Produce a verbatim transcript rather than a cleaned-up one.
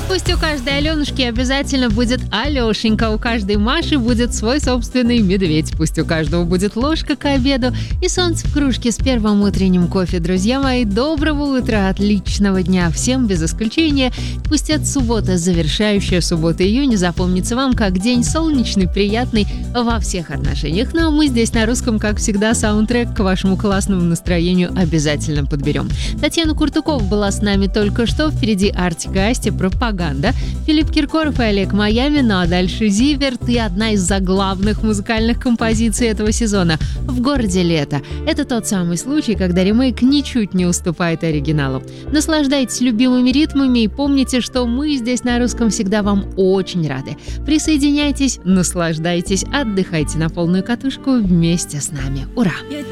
Пусть у каждой Аленушки обязательно будет Алешенька, у каждой Маши будет свой собственный медведь. Пусть у каждого будет ложка к обеду и солнце в кружке с первым утренним кофе. Друзья мои, доброго утра, отличного дня всем без исключения. Пусть эта суббота, завершающая суббота июня, запомнится вам как день солнечный, приятный во всех отношениях. Ну а мы здесь на русском, как всегда, саундтрек к вашему классному настроению обязательно подберем. Татьяна Куртукова была с нами только что, впереди Артик и Асти, пропаганда. Филипп Киркоров и Олег Майами, ну а дальше Зиверт и одна из заглавных музыкальных композиций этого сезона «В городе лето». Это тот самый случай, когда ремейк ничуть не уступает оригиналу. Наслаждайтесь любимыми ритмами и помните, что мы здесь на русском всегда вам очень рады. Присоединяйтесь, наслаждайтесь, отдыхайте на полную катушку вместе с нами. Ура!